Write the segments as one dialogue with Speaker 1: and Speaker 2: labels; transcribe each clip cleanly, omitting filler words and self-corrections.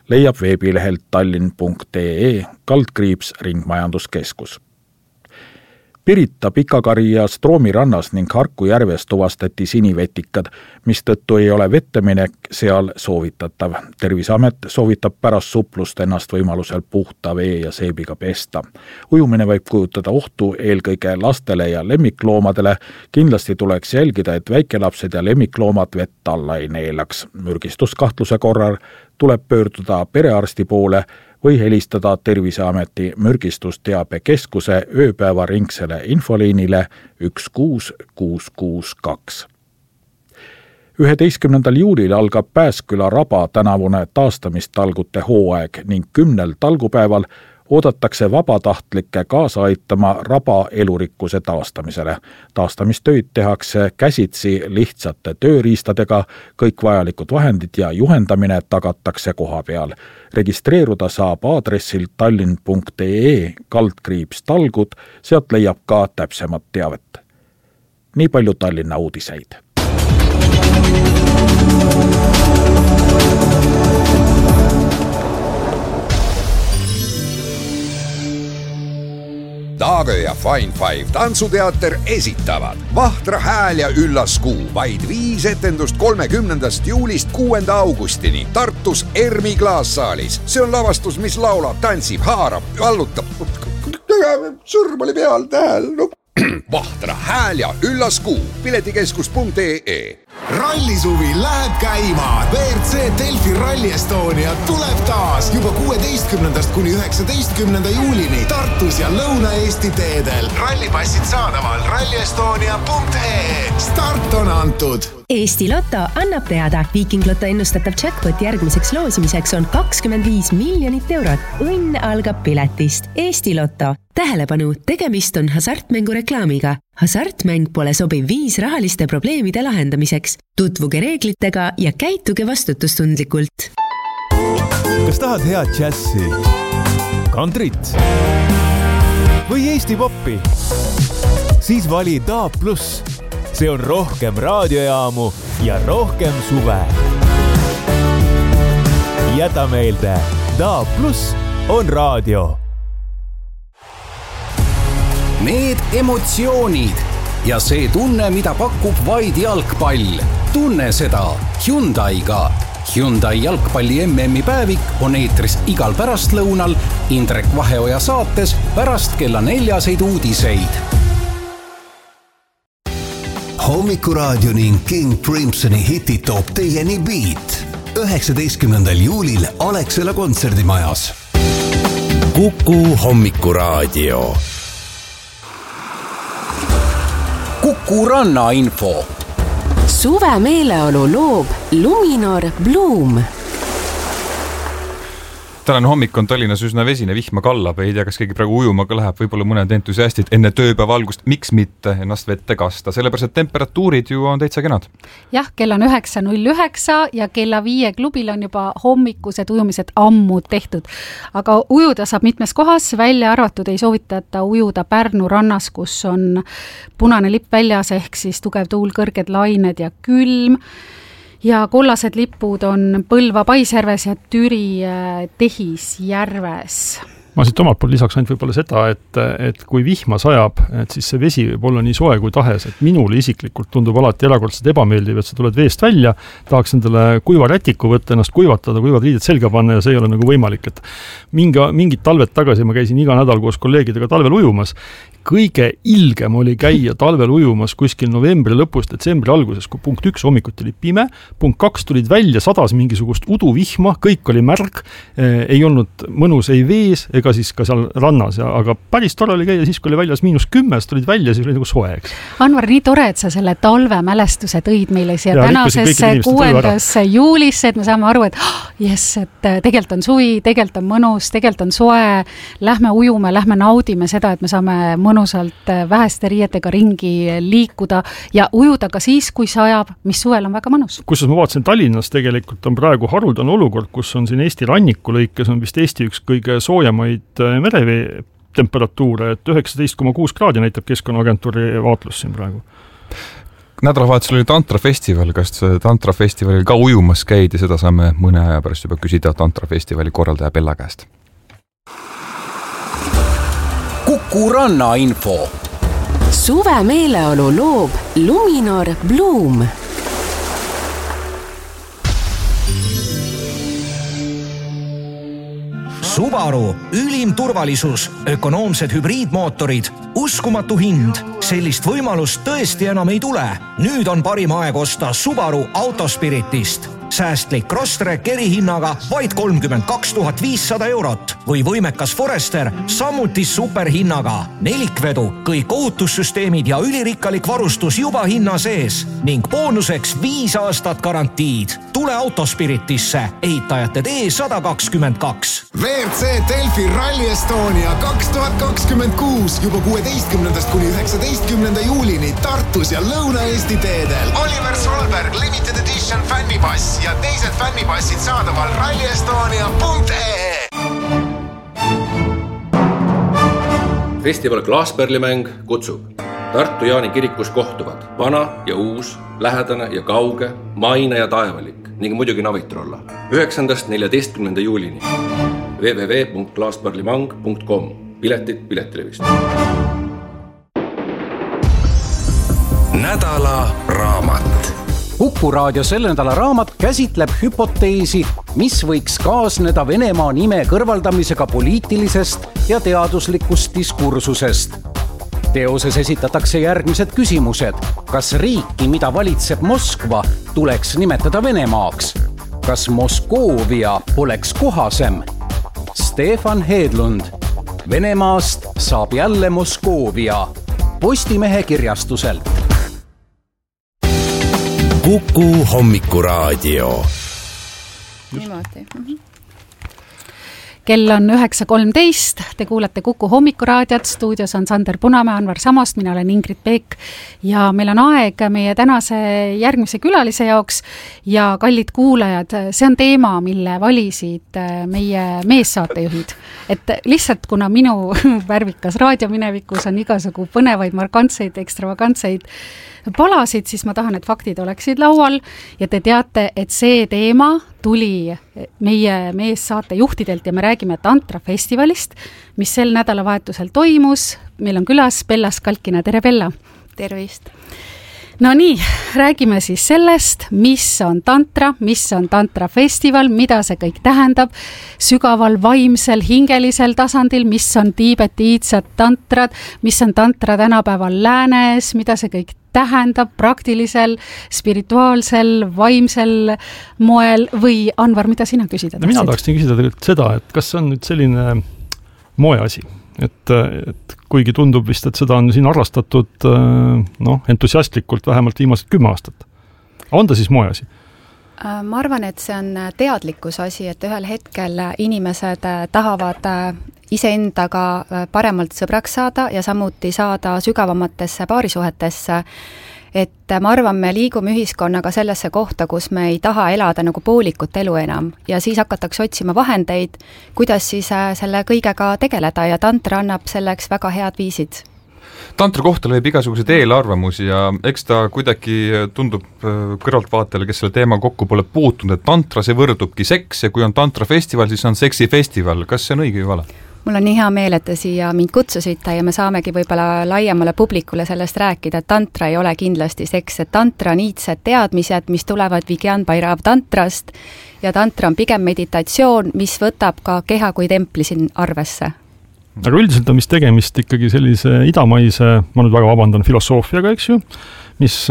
Speaker 1: leiab veebilehelt tallinn.ee/ringmajanduskeskus. Pirita, Pikakari ja Stroomi rannas ning Harku järves tuvastati sinivetikad, mistõttu ei ole vetteminek seal soovitatav. Terviseamet soovitab pärast suplust ennast võimalusel puhta vee ja seebiga pesta. Ujumine võib kujutada ohtu eelkõige lastele ja lemmikloomadele. Kindlasti tuleks jälgida, et väikelapsed ja lemmikloomad vett alla ei neelaks. Mürgistuskahtluse korral tuleb pöörduda perearsti poole või helistada Terviseameti mürgistusteabekeskuse ööpäevaringsele infoliinile 16662. 11. juulil algab Pääsküla Raba tänavune taastamistalgute hooaeg ning 10. talgupäeval oodatakse vabatahtlikke kaasa aitama raba elurikkuse taastamisele. Taastamistöid tehakse käsitsi lihtsate tööriistadega, kõik vajalikud vahendid ja juhendamine tagatakse koha peal. Registreeruda saab aadressil tallinn.ee/talgud, sealt leiab ka täpsemat teavet. Nii palju Tallinna uudiseid.
Speaker 2: Taagö ja Fine Five tantsuteater esitavad Vahtra hääl ja üllas kuu, vaid 5 etendust 30. juulist 6. augustini Tartus Ermi klaassaalis. See on lavastus, mis laulab, tantsib, haarab, vallutab. Sõrm oli peal, tähel. Vahtra hääl ja üllas kuu. Piletikeskus.ee.
Speaker 3: Rallisuvi läheb käima. WRC Delfi Rally Estonia tuleb taas juba 16. kuni 19. juulini Tartus ja Lõuna-Eesti teedel. Rallipassid saadaval rallyestonia.ee. Start on antud.
Speaker 4: Eesti Lotto annab teada. Viiking Lotto ennustatav jackpot järgmiseks loosimiseks on 25 miljonit eurot. Õnn algab piletist. Eesti Lotto. Tähelepanu, tegemist on hasartmängu reklaamiga. Hasartmäng pole sobiv viis rahaliste probleemide lahendamiseks. Tutvuge reeglitega ja käituge vastutustundlikult.
Speaker 5: Kas tahad head džässi, kantrit või Eesti poppi? Siis vali DAB+. See on rohkem raadiojaamu ja rohkem suve. Jäta meelde, DAB+ on raadio.
Speaker 6: Need emotsioonid ja see tunne, mida pakub vaid jalgpall. Tunne seda Hyundai'ga. Hyundai jalgpalli MM-i päevik on eetris igal pärastlõunal Indrek Vaheoja saates pärast kella 4 uudiseid.
Speaker 7: Hommikuraadio ning King Crimsoni hitid toob teieni Beat 19. juulil Alexela kontserdimajas.
Speaker 6: Kuku Hommikuraadio. Kuku rannainfo.
Speaker 8: Suve meeleolu loob Luminor Bloom.
Speaker 9: Tänane hommik on Tallinnas üsna vesine, vihma kallab, ei tea, kas keegi praegu ujumaga läheb, võib-olla mõned entusiastid enne tööpäeva algust, miks mitte ennast vette kasta, sellepärast et temperatuurid ju on täitsa kenad.
Speaker 10: Jah, kell on 9.09 ja kella 5 klubil on juba hommikused ujumised ammu tehtud. Aga ujuda saab mitmes kohas, välja arvatud ei soovitata ujuda Pärnu rannas, kus on punane lipp väljas ehk siis tugev tuul, kõrged lained ja külm. Ja kollased lipud on Põlva Paisjärves ja Türi Tehisjärves.
Speaker 11: Ma siit omalt poolt lisaks ainult võib-olla seda, et kui vihma sajab, et siis see vesi võib olla nii soe kui tahes, et minule isiklikult tundub alati erakordselt ebameeldiv, et sa tuled veest välja, tahaks endale kuiva rätiku võtta, ennast kuivatada, kuivad riided selga panna ja see ei ole nagu võimalik, et mingid talved tagasi ma käisin iga nädal koos kolleegidega talvel ujumas. Kõige ilgem oli käia talvel ujumas kuskil novembri lõpus, detsembri alguses, kui punkt 1 hommikuti oli pime, punkt 2 tulid välja, sadas mingisugust uduvihma, kõik oli märg, ei olnud mõnus ei vees ega siis ka seal rannas, aga päris tore oli käia siis, kui oli väljas -10, tulid välja, siis oli nagu soe, eks.
Speaker 10: Anvar, nii tore, et sa selle talvemälestuse tõid meile siia tänasesse 6. juulisse, et me saame aru, et et tegelikult on suvi, tegelikult on mõnus, tegelikult on soe, lähme ujume, lähme naudime seda, et me saame mõnusalt väheste riietega ringi liikuda ja ujuda ka siis, kui sajab, mis suvel on väga mõnus.
Speaker 11: Kusjuures ma vaatasin Tallinnas tegelikult on praegu haruldane olukord, kus on siin Eesti ranniku lõikes on vist Eesti üks kõige soojamaid merevee temperatuure, et 19,6 kraadi näitab Keskkonnaagentuuri vaatlus siin praegu.
Speaker 9: nädalavahetusel oli tantrafestival, kas tantrafestivalil ka ujumas käid ja seda saame mõne aja pärast juba küsida tantrafestivali korraldaja Bella käest.
Speaker 6: Kuku Ranna info.
Speaker 8: Suve meeleolu loob Luminor Bloom.
Speaker 12: Subaru, ülim turvalisus, ökonoomsed hübriidmootorid, uskumatu hind. Sellist võimalust tõesti enam ei tule. Nüüd on parim aeg osta Subaru Autospiritist. Säästlik Crosstrek erihinnaga vaid 32 500 eurot või võimekas Forester samuti superhinnaga. Nelikvedu, kõik ohutussüsteemid ja ülirikkalik varustus juba hinna sees ning boonuseks 5 aastat garantiid. Tule Autospiritisse, ehitajate tee 122.
Speaker 3: WRC Delfi Rally Estonia 2026 juba 16. kuni 19. juulini Tartus ja Lõuna-Eesti teedel. Oliver Solberg Limited Edition fännipass ja teised fännipassid saadaval rallyestonia.ee.
Speaker 13: Festival Klaaspärlimäng kutsub. Tartu Jaani kirikus kohtuvad vana ja uus, lähedane ja kauge, maine ja taevalik ning muidugi navitrolla. 9.–14. juulini. www.klaaspärlimang.com. Piletid Piletilevist.
Speaker 6: Nädala raamat. Kuku Raadio selle nädala raamat käsitleb hüpoteesi, mis võiks kaasneda Venemaa nime kõrvaldamisega poliitilisest ja teaduslikust diskursusest. Teoses esitatakse järgmised küsimused. Kas riiki, mida valitseb Moskva, tuleks nimetada Venemaaks? Kas Moskoovia oleks kohasem? Stefan Hedlund. Venemaast saab jälle Moskoovia. Postimehe kirjastuselt.
Speaker 7: Kuku hommikuraadio.
Speaker 10: Niimoodi. Kell on 9.13, te kuulate Kuku hommikuraadiot, stuudios on Sander Punamäe, Anvar Samost, mina olen Ingrid Peek ja meil on aeg meie tänase järgmise külalise jaoks ja kallid kuulajad, see on teema, mille valisid meie meessaatejuhid. Et lihtsalt kuna minu värvikas raadiominevikus on igasugu põnevaid, markantseid, ekstravagantseid palasid, siis ma tahan, et faktid oleksid laual ja te teate, et see teema tuli meie meessaate juhtidelt ja me räägime tantrafestivalist, mis sel nädalavahetusel toimus. Meil on külas Bella Skalkina. Tere, Bella!
Speaker 14: Tervist!
Speaker 10: No nii, räägime siis sellest, mis on tantrafestival, mida see kõik tähendab sügaval vaimsel, hingelisel tasandil, mis on tiibetiidsed tantrad, mis on tantra tänapäeval läänes, mida see kõik tähendab praktilisel, spirituaalsel, vaimsel moel või Anvar, mida sina küsida tahtsid?
Speaker 11: Mina tahaksin küsida tegelikult seda, et kas see on nüüd selline moeasi, et kuigi tundub vist, et seda on siin arrastatud entusiastlikult vähemalt viimased 10 aastat. On ta siis moeasi?
Speaker 14: Ma arvan, et see on teadlikkus asi, et ühel hetkel inimesed tahavad iseendaga paremalt sõbraks saada ja samuti saada sügavamatesse paarisuhetesse. Et ma arvan, me liigume ühiskonnaga sellesse kohta, kus me ei taha elada nagu poolikut elu enam ja siis hakatakse otsima vahendeid, kuidas siis selle kõigega tegeleda ja tantra annab selleks väga head viisid.
Speaker 9: Tantra kohta lööb igasuguseid eelarvamusi ja eks ta kuidagi tundub kõrvaltvaatajale, kes selle teema kokku pole puutunud, et tantra see võrdubki seks ja kui on tantrafestival, siis on seksifestival. Kas see on õige või vale?
Speaker 14: Mul on nii hea meel, et te siia mind kutsusite ja me saamegi võib-olla laiemale publikule sellest rääkida, et tantra ei ole kindlasti seks, et tantra on iidsed teadmised, mis tulevad Vigyan Bhairav tantrast ja tantra on pigem meditatsioon, mis võtab ka keha kui templi siin arvesse.
Speaker 11: Aga üldiselt on vist tegemist ikkagi sellise idamaise, ma nüüd väga vabandan, filosoofiaga, eks ju, mis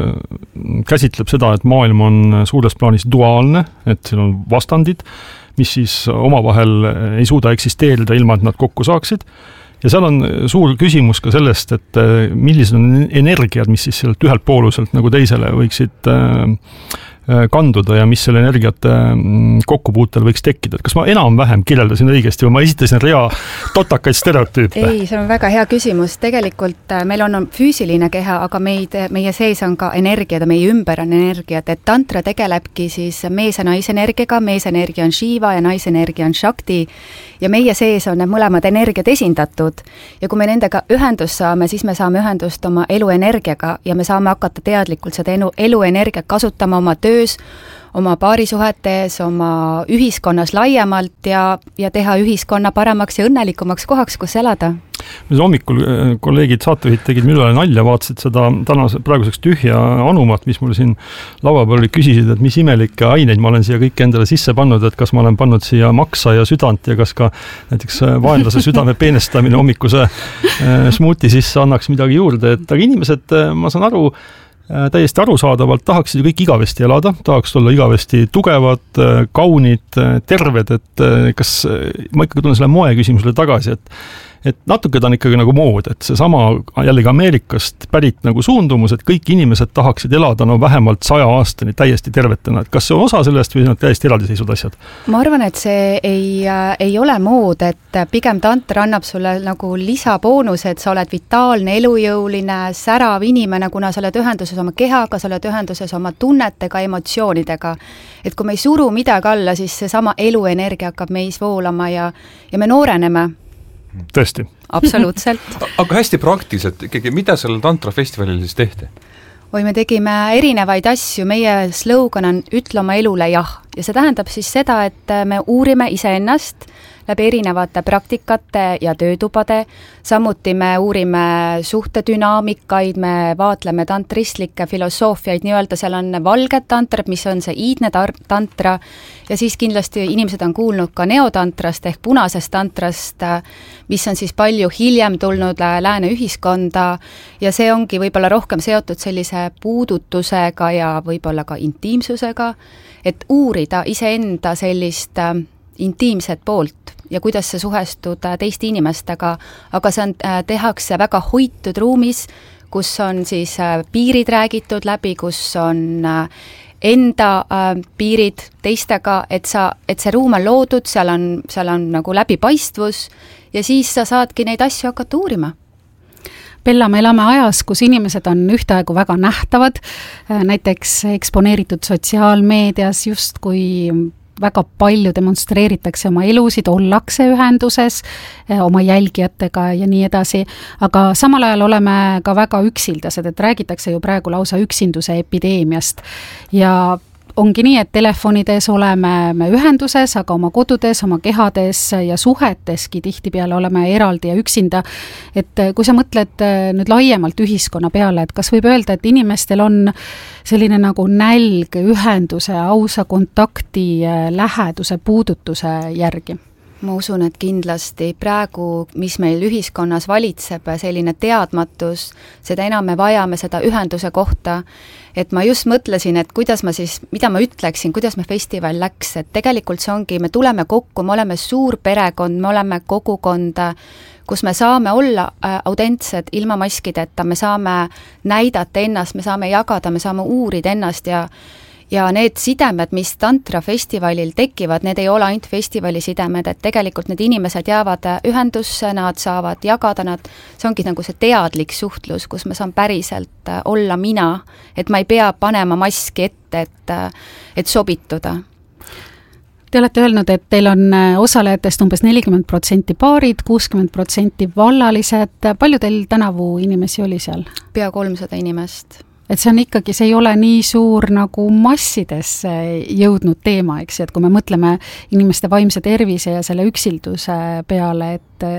Speaker 11: käsitleb seda, et maailm on suures plaanis duaalne, et siin on vastandid, mis siis omavahel ei suuda eksisteerida ilma, et nad kokku saaksid. Ja seal on suur küsimus ka sellest, et millised on energiad, mis siis sellelt ühelt pooluselt nagu teisele võiksid kanduda ja mis selle energiate kokkupuutel võiks tekkida. Et kas ma enam-vähem kirjeldasin õigesti või ma esitasin rea totakaid stereotüüpe?
Speaker 14: Ei, see on väga hea küsimus. Tegelikult meil on füüsiline keha, aga meie sees on ka energiad ja meie ümber on energiat. Et tantra tegelebki siis mees- ja naisenergiaga, meesenergia on Shiva ja naisenergia on Shakti ja meie sees on need mõlemad energiad esindatud. Ja kui me nendega ühendust saame, siis me saame ühendust oma eluenergiaga ja me saame hakata teadlikult seda eluenergiat kasutama oma töös, oma paarisuhetes, oma ühiskonnas laiemalt ja teha ühiskonna paremaks ja õnnelikumaks kohaks, kus elada.
Speaker 11: Hommikul kolleegid saatejuhid tegid millele nalja, vaatasid seda praeguseks tühja anumat, mis mul siin laua peal oli, küsisid, et mis imelikke aineid ma olen siia kõik endale sisse pannud, et kas ma olen pannud siia maksa ja südant ja kas ka näiteks vaenlase südame peenestamine hommikuse smuuti sisse annaks midagi juurde, et aga inimesed, ma saan aru, täiesti arusaadavalt tahaksid ju kõik igavesti elada, tahaks olla igavesti tugevad, kaunid, terved, et kas ma ikkagi tulen selle moe küsimusele tagasi, et natuke ta on ikkagi nagu mood, et see sama jällegi Ameerikast pärit nagu suundumus, et kõik inimesed tahaksid elada vähemalt 100 aastani täiesti tervetena, et kas see on osa sellest või on täiesti eraldiseisvad asjad?
Speaker 14: Ma arvan, et see ei ole mood, et pigem tantra annab sulle nagu lisaboonus, et sa oled vitaalne, elujõuline, särav inimene, kuna sa oled ühenduses oma kehaga, sa oled ühenduses oma tunnetega, emotsioonidega. Et kui me ei suru midagi alla, siis see sama eluenergia hakkab meis voolama ja me nooreneme.
Speaker 11: Tõesti.
Speaker 14: Absoluutselt.
Speaker 9: Aga hästi praktiliselt, mida sellel tantra festivalil siis tehti?
Speaker 14: Me tegime erinevaid asju, meie slogan on ütle oma elule jah ja see tähendab siis seda, et me uurime iseennast läbi erinevate praktikate ja töötubade, samuti me uurime suhtedünaamikaid, me vaatleme tantristlikke filosoofiaid, nii-öelda seal on valged tantrad, mis on see iidne tantra ja siis kindlasti inimesed on kuulnud ka neotantrast ehk punasest tantrast, mis on siis palju hiljem tulnud lääne ühiskonda ja see ongi võib-olla rohkem seotud sellise puudutusega ja võib-olla ka intiimsusega, et uurida iseenda sellist intiimset poolt ja kuidas see suhestud teiste inimestega, aga see tehakse väga hoitud ruumis, kus on siis piirid räägitud läbi, kus on enda piirid teistega, et see ruum on loodud, seal on nagu läbipaistvus ja siis sa saadki neid asju hakata uurima.
Speaker 10: Bella, me elame ajas, kus inimesed on ühtaegu väga nähtavad, näiteks eksponeeritud sotsiaalmeedias just kui väga palju demonstreeritakse oma elusid, ollakse ühenduses oma jälgijatega ja nii edasi, aga samal ajal oleme ka väga üksildased, et räägitakse ju praegu lausa üksinduse epideemiast ja ongi nii, et telefonides oleme me ühenduses, aga oma kodudes, oma kehades ja suheteski tihtipeale oleme eraldi ja üksinda. Et kui sa mõtled nüüd laiemalt ühiskonna peale, et kas võib öelda, et inimestel on selline nagu nälg ühenduse, ausa kontakti, läheduse, puudutuse järgi?
Speaker 14: Ma usun, et kindlasti praegu, mis meil ühiskonnas valitseb, selline teadmatus, seda enam me vajame seda ühenduse kohta, et ma just mõtlesin, et kuidas ma siis, mida ma ütleksin, kuidas me festival läks, et tegelikult see ongi, me tuleme kokku, me oleme suur perekond, me oleme kogukond, kus me saame olla autentsed ilma maskideta, me saame näidata ennast, me saame jagada, me saame uurida ennast ja need sidemed, mis tantra festivalil tekivad, need ei ole ainult festivali sidemed, et tegelikult need inimesed jäävad ühendusse, nad saavad jagada, see ongi nagu see teadlik suhtlus, kus ma saan päriselt olla mina, et ma ei pea panema maski ette, et sobituda.
Speaker 10: Te olete öelnud, et teil on osalejatest umbes 40% paarid, 60% vallalised. Palju teil tänavu inimesi oli seal?
Speaker 14: Pea 300 inimest.
Speaker 10: Et see on ikkagi, see ei ole nii suur nagu massidesse jõudnud teema, eks, et kui me mõtleme inimeste vaimse tervise ja selle üksilduse peale,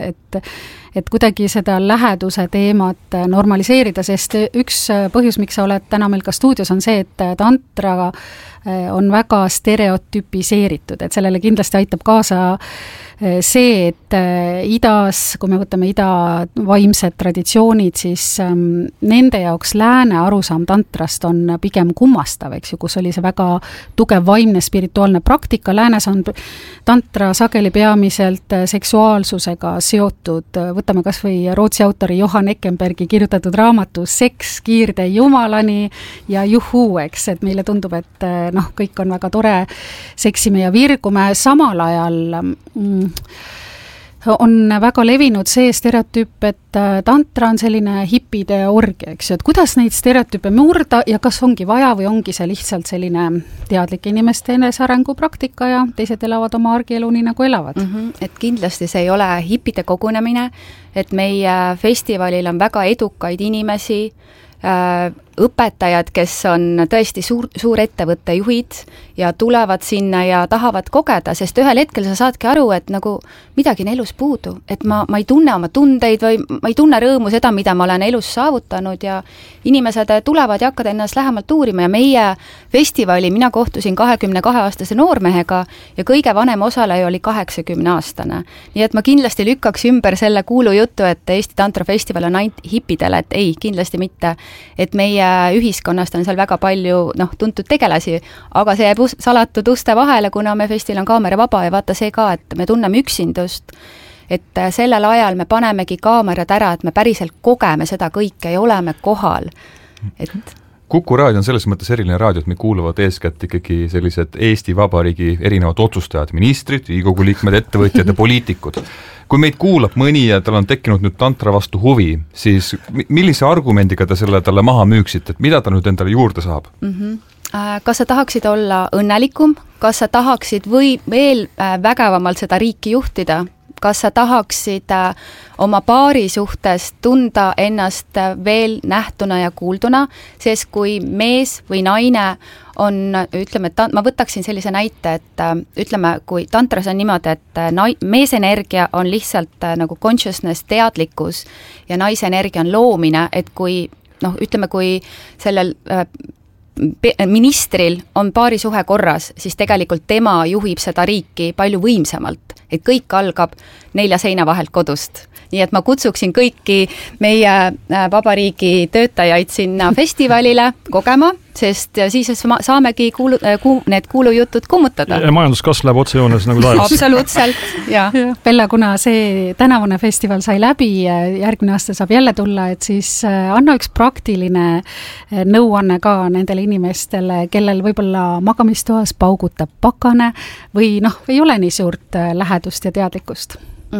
Speaker 10: et kuidagi seda läheduse teemat normaliseerida, sest üks põhjus, miks sa oled täna meil ka stuudios, on see, et tantra on väga stereotüpiseeritud, et sellele kindlasti aitab kaasa see, et idas, kui me võtame ida vaimsed traditsioonid, siis nende jaoks lääne arusaam tantrast on pigem kummastav, eks ju, kus oli see väga tugev vaimne spirituaalne praktika, läänes on tantra sageli peamiselt seksuaalsusega seotud, võtame kas või Rootsi autori Johan Eckenbergi kirjutatud raamatu Seks kiirde jumalani ja juhuu, eks, et meile tundub, et kõik on väga tore, seksime ja virgume, samal ajal on väga levinud see stereotüüp, et tantra on selline hipide orgia, eks ju, et kuidas neid stereotüüpe murda ja kas ongi vaja või ongi see lihtsalt selline teadlik inimeste enesearengu praktika ja teised elavad oma argielu nii, nagu elavad?
Speaker 14: Et kindlasti see ei ole hipide kogunemine, et meie festivalil on väga edukaid inimesi, õpetajad, kes on tõesti suur ettevõtte juhid ja tulevad sinna ja tahavad kogeda, sest ühel hetkel sa saadki aru, et nagu midagi on elus puudu, et ma ei tunne oma tundeid või ma ei tunne rõõmu seda, mida ma olen elus saavutanud ja inimesed tulevad ja hakkavad ennast lähemalt uurima ja meie festivali, mina kohtusin 22-aastase noormehega ja kõige vanem osaleja oli 80-aastane. Nii et ma kindlasti lükkaks ümber selle kuulujutu, et Eesti Tantrafestival on ainult hipidele, et ei, kindlasti mitte, et meie ühiskonnast on seal väga palju tuntud tegelasi, aga see jääb salatud uste vahele, kuna me festival on kaamera vaba ja vaata see ka, et me tunneme üksindust, et sellel ajal me panemegi kaamerad ära, et me päriselt kogeme seda kõike ja oleme kohal.
Speaker 9: Kuku raadio on selles mõttes eriline raadio, et me kuuluvad eeskätt ikkagi sellised Eesti Vabariigi erinevad otsustajad, ministrid, Riigikogu liikmed, ettevõtjad ja poliitikud. Kui meid kuulab mõni ja tal on tekkinud nüüd tantra vastu huvi, siis millise argumendiga te selle talle maha müüksite, et mida ta nüüd endale juurde saab?
Speaker 14: Kas sa tahaksid olla õnnelikum? Kas sa tahaksid või veel vägevamalt seda riiki juhtida? Kas sa tahaksid oma paari suhtes tunda ennast veel nähtuna ja kuulduna, sest kui mees või naine on, ütleme, ma võtaksin sellise näite, et ütleme, kui tantras on niimoodi, et meesenergia on lihtsalt nagu consciousness, teadlikkus ja naisenergia on loomine, et kui, ütleme, kui sellel ministril on paari suhe korras, siis tegelikult tema juhib seda riiki palju võimsamalt, et kõik algab 4 seina vahelt kodust. Nii et ma kutsuksin kõiki meie vabariigi töötajaid sinna festivalile kogema, sest siis saamegi need kuulujutud kummutada.
Speaker 11: Ja majanduskasv läheb otsejoones nagu taevas.
Speaker 14: Absoluutselt, jah.
Speaker 10: Bella, kuna see tänavune festival sai läbi, järgmine aasta saab jälle tulla, et siis anna üks praktiline nõuanne ka nendele inimestele, kellel võib-olla magamistoas paugutab pakane või ei ole nii suurt lähedust ja teadlikkust.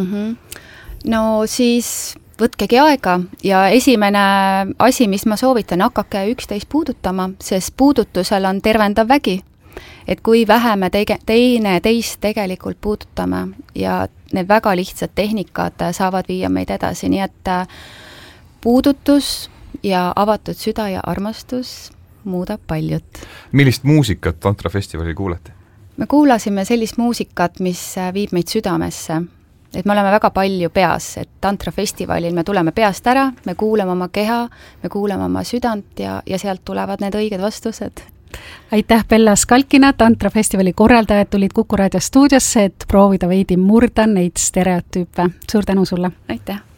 Speaker 14: No siis võtkegi aega ja esimene asi, mis ma soovitan, hakake üksteist puudutama, sest puudutusel on tervendav vägi. Et kui vähe me teine teist tegelikult puudutame ja need väga lihtsad tehnikad saavad viia meid edasi, nii et puudutus ja avatud süda ja armastus muudab paljut.
Speaker 9: Millist muusikat Tantrafestivalil kuulete?
Speaker 14: Me kuulasime sellist muusikat, mis viib meid südamesse. Et me oleme väga palju peas, et Tantrafestivalil me tuleme peast ära, me kuuleme oma keha, me kuuleme oma südant ja sealt tulevad need õiged vastused.
Speaker 10: Aitäh, Bella Skalkina, Tantrafestivali korraldajad tulid Kuku raadio stuudiosse, et proovida veidi murda neid stereotüüpe. Suur tänu sulle!
Speaker 14: Aitäh!